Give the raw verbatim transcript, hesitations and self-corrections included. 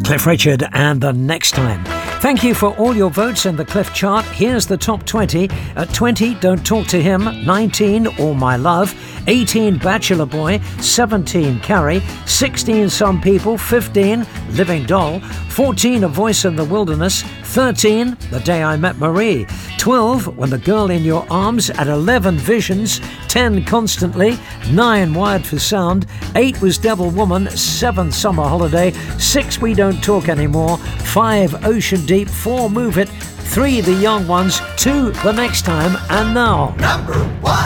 Cliff Richard and The Next Time. Thank you for all your votes in the Cliff chart. Here's the top twenty. At twenty, Don't Talk to Him. nineteen, All My Love. eighteen, Bachelor Boy. seventeen, Carrie. sixteen, Some People. fifteen, Living Doll. fourteen, A Voice in the Wilderness. thirteen, The Day I Met Marie. twelve, When the Girl in Your Arms. At eleven, Visions. ten, Constantly. nine, Wired for Sound. eight was Devil Woman. seven, Summer Holiday. six, We Don't Talk Anymore. five, Ocean Deep. four, Move It. three, The Young Ones. two, The Next Time. And now... Number one.